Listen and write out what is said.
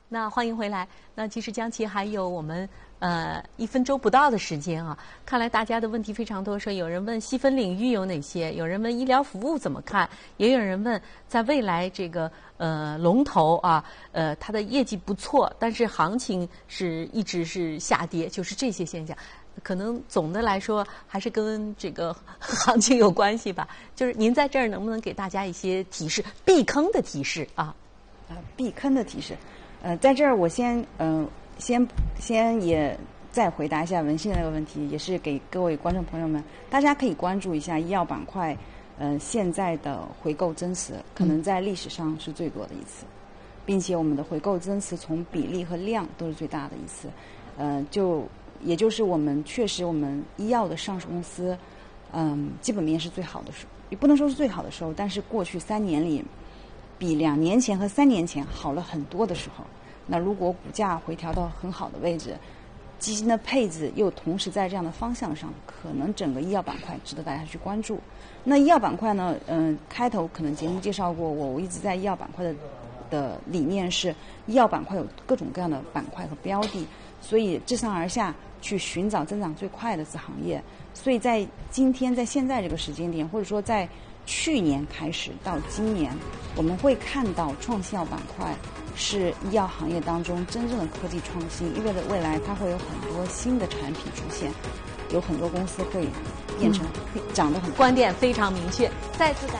那欢迎回来。那其实江琪还有我们1分钟不到的时间啊，看来大家的问题非常多。说有人问细分领域有哪些，有人问医疗服务怎么看，也有人问在未来这个龙头啊，它的业绩不错，但是行情一直是下跌，就是这些现象。可能总的来说还是跟这个行情有关系吧。就是您在这儿能不能给大家一些提示，避坑的提示啊？ 避坑的提示，在这儿我先也再回答一下文心的那个问题，也是给各位观众朋友们，大家可以关注一下医药板块，现在的回购增持可能在历史上是最多的一次，并且我们的回购增持从比例和量都是最大的一次，也就是我们确实我们医药的上市公司，基本面是最好的时候，也不能说是最好的时候，但是过去3年里，比2年前和3年前好了很多的时候，那如果股价回调到很好的位置，基金的配置又同时在这样的方向上，可能整个医药板块值得大家去关注。那医药板块呢，开头可能节目介绍过，我一直在医药板块的理念是，医药板块有各种各样的板块和标的，所以自上而下去寻找增长最快的子行业。所以在今天，在现在这个时间点，或者说在去年开始到今年，我们会看到创新药板块是医药行业当中真正的科技创新，意味着未来它会有很多新的产品出现，有很多公司会变成长得很观点非常明确，再次